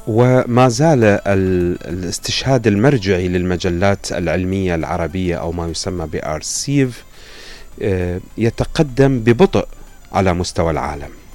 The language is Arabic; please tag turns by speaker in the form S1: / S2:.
S1: وما زال الاستشهاد المرجعي للمجلات العلمية العربية أو ما يسمى بأرسيف يتقدم ببطء على مستوى العالم.